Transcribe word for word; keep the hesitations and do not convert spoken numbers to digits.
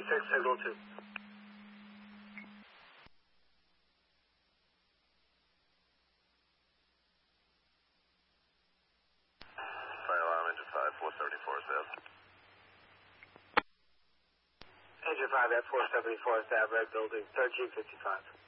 Building six, signal two. Fire alarm, engine five, four seventy-four is out. Engine five at four seventy-four is at Red Building thirteen fifty-five.